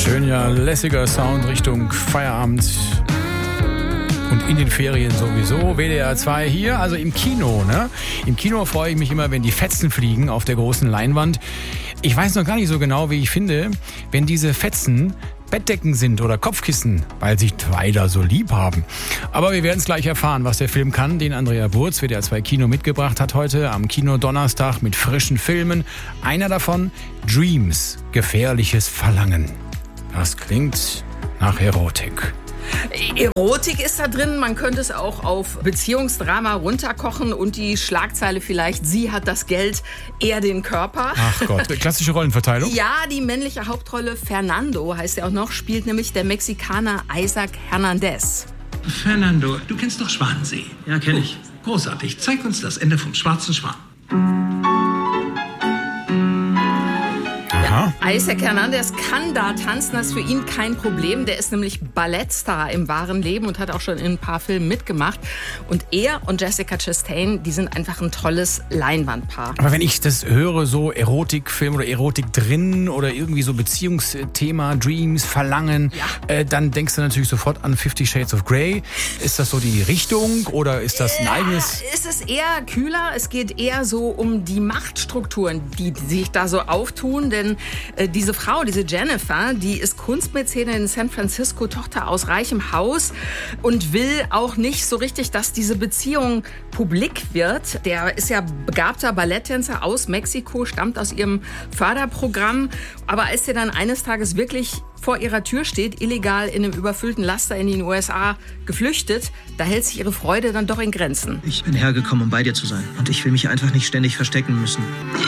Schöner, lässiger Sound Richtung Feierabend und in den Ferien sowieso. WDR 2 hier, also im Kino. Ne? Im Kino freue ich mich immer, wenn die Fetzen fliegen auf der großen Leinwand. Ich weiß noch gar nicht so genau, wie ich finde, wenn diese Fetzen Bettdecken sind oder Kopfkissen, weil sich zwei da so lieb haben. Aber wir werden es gleich erfahren, was der Film kann, den Andrea Burz, WDR 2 Kino, mitgebracht hat heute am Kino-Donnerstag mit frischen Filmen. Einer davon, Dreams, gefährliches Verlangen. Das klingt nach Erotik. Erotik ist da drin, man könnte es auch auf Beziehungsdrama runterkochen und die Schlagzeile vielleicht, sie hat das Geld, er den Körper. Ach Gott, klassische Rollenverteilung? Ja, die männliche Hauptrolle, Fernando heißt er auch noch, spielt nämlich der Mexikaner Isaac Hernandez. Fernando, du kennst doch Schwanensee. Ja, kenne ich. Großartig, zeig uns das Ende vom Schwarzen Schwan. Isaac Hernandez kann da tanzen, das ist für ihn kein Problem. Der ist nämlich Ballettstar im wahren Leben und hat auch schon in ein paar Filmen mitgemacht. Und er und Jessica Chastain, die sind einfach ein tolles Leinwandpaar. Aber wenn ich das höre, so Erotikfilm oder Erotik drin oder irgendwie so Beziehungsthema, Dreams, Verlangen, dann denkst du natürlich sofort an 50 Shades of Grey. Ist das so die Richtung oder ist das ein eigenes? Es ist eher kühler, es geht eher so um die Machtstrukturen, die sich da so auftun, denn diese Frau, diese Jennifer, die ist Kunstmäzenin in San Francisco, Tochter aus reichem Haus und will auch nicht so richtig, dass diese Beziehung publik wird. Der ist ja begabter Balletttänzer aus Mexiko, stammt aus ihrem Förderprogramm. Aber als sie dann eines Tages wirklich vor ihrer Tür steht, illegal in einem überfüllten Laster in den USA geflüchtet, da hält sich ihre Freude dann doch in Grenzen. Ich bin hergekommen, um bei dir zu sein. Und ich will mich einfach nicht ständig verstecken müssen.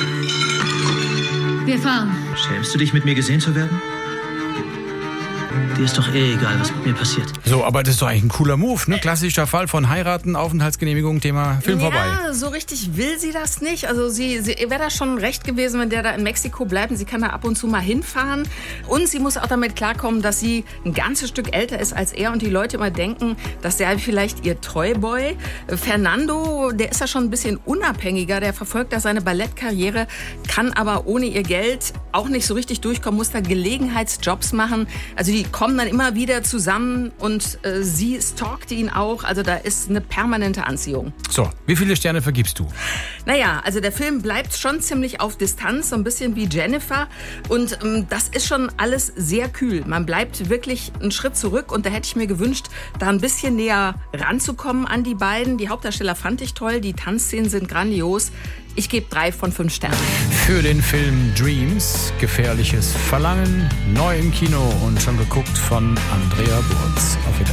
Wir fahren. Schämst du dich, mit mir gesehen zu werden? Dir ist doch egal, was mit mir passiert. So, aber das ist doch eigentlich ein cooler Move, ne? Klassischer Fall von heiraten, Aufenthaltsgenehmigung, Thema Film vorbei. Ja, so richtig will sie das nicht. Also sie wäre da schon recht gewesen, wenn der da in Mexiko bleibt. Und sie kann da ab und zu mal hinfahren. Und sie muss auch damit klarkommen, dass sie ein ganzes Stück älter ist als er und die Leute immer denken, dass der vielleicht ihr Toyboy. Fernando, der ist ja schon ein bisschen unabhängiger. Der verfolgt da seine Ballettkarriere, kann aber ohne ihr Geld auch nicht so richtig durchkommen, muss da Gelegenheitsjobs machen. Also die kommen dann immer wieder zusammen und sie stalkt ihn auch. Also da ist eine permanente Anziehung. So, wie viele Sterne vergibst du? Naja, also der Film bleibt schon ziemlich auf Distanz, so ein bisschen wie Jennifer. Und das ist schon alles sehr kühl. Man bleibt wirklich einen Schritt zurück und da hätte ich mir gewünscht, da ein bisschen näher ranzukommen an die beiden. Die Hauptdarsteller fand ich toll, die Tanzszenen sind grandios. Ich gebe 3 von 5 Sternen. Für den Film Dreams, gefährliches Verlangen, neu im Kino und schon geguckt von Andrea Burz. Auf Wiedersehen.